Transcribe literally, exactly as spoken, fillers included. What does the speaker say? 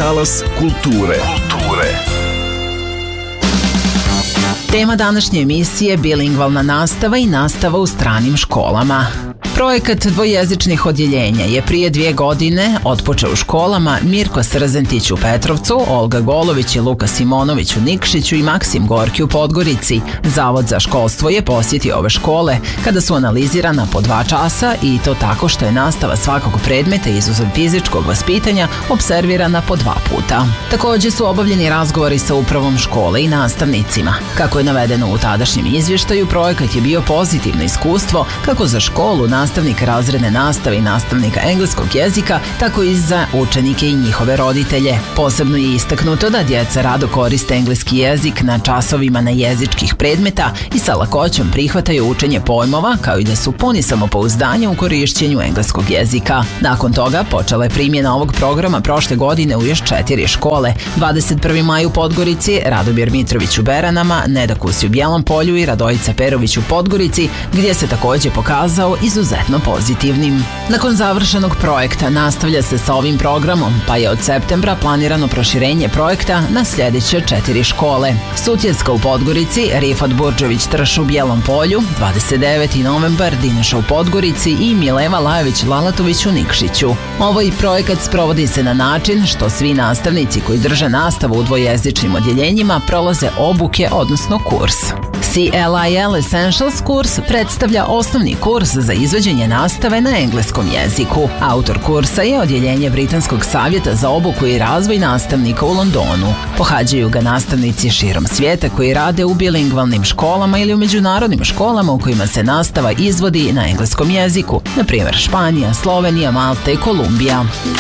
Talas kulture. Kulture. Tema današnje emisije je bilingvalna nastava i nastava u stranim školama. Projekat dvojezičnih odjeljenja je prije dvije godine otpočeo u školama Mirko Srzentić u Petrovcu, Olga Golović i Luka Simonović u Nikšiću i Maksim Gorki u Podgorici. Zavod za školstvo je posjetio ove škole kada su analizirana po dva časa i to tako što je nastava svakog predmeta izuzev fizičkog vaspitanja observirana po dva puta. Također su obavljeni razgovori sa upravom škole i nastavnicima. Kako je navedeno u tadašnjem izvještaju, projekat je bio pozitivno iskustvo kako za školu, nastavnika razredne nastave i nastavnika engleskog jezika, tako i za učenike i njihove roditelje. Posebno je istaknuto da djeca rado koriste engleski jezik na časovima na jezičkih predmeta i sa lakoćom prihvataju učenje pojmova, kao i da su puni samopouzdanja u korišćenju engleskog jezika. Nakon toga počela je primjena ovog programa prošle godine u još četiri škole: dvadeset prvi maj u Podgorici, Radobjer Mitrović u Beranama, Neda Kusi u Bijelom Polju i Radojica Perović u Podgorici, gdje se također pokazao izuzetno pozitivnim. Nakon završenog projekta nastavlja se sa ovim programom, pa je od septembra planirano proširenje projekta na sljedeće četiri škole: Sutjeska u Podgorici, Rifat Burđević Trš u Bijelom Polju, dvadeset deveti novembar Dinaša u Podgorici i Mileva Lajović Lalatović u Nikšiću. Ovaj projekat sprovodi se na način što svi nastavnici koji drže nastavu u dvojezičnim odjeljenjima prolaze obuke, odnosno kurs. C L I L Essentials kurs predstavlja osnovni kurs za izvođenje nastave na engleskom jeziku. Autor kursa je Odjeljenje Britanskog savjeta za obuku i razvoj nastavnika u Londonu. Pohađaju ga nastavnici širom svijeta koji rade u bilingvalnim školama ili u međunarodnim školama u kojima se nastava izvodi na engleskom jeziku, na primjer Španija, Slovenija, Malta i Kolumbija.